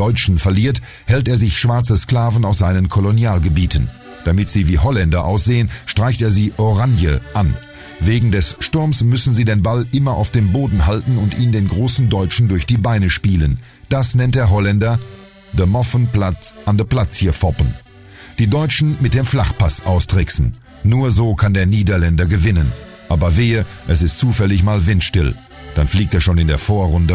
Deutschen verliert, hält er sich schwarze Sklaven aus seinen Kolonialgebieten. Damit sie wie Holländer aussehen, streicht er sie orange an. Wegen des Sturms müssen sie den Ball immer auf dem Boden halten und ihn den großen Deutschen durch die Beine spielen. Das nennt der Holländer de Moffenplatz an de Platz hier foppen. Die Deutschen mit dem Flachpass austricksen. Nur so kann der Niederländer gewinnen. Aber wehe, es ist zufällig mal windstill. Dann fliegt er schon in der Vorrunde